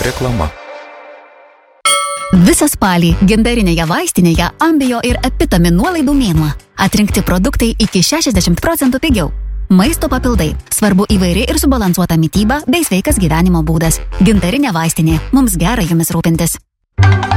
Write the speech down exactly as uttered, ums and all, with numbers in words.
Reklama. Visą spalį gintarinėje vaistinėje Ambio ir Epitamin nuolaidų mėnuo. Atrinkti produktai iki šešiasdešimt procentų pigiau. Maisto papildai. Svarbu įvairi ir subalansuota mityba bei sveikas gyvenimo būdas. Gintarinė vaistinė. Mums gera jumis rūpintis.